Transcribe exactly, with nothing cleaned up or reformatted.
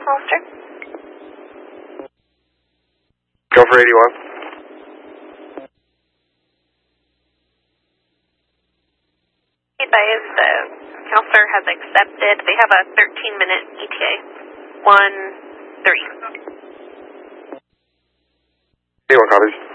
Hollister. Go for eighty-one. Advise the counselor has accepted. They have a thirteen minute E T A. one three. eighty-one copies.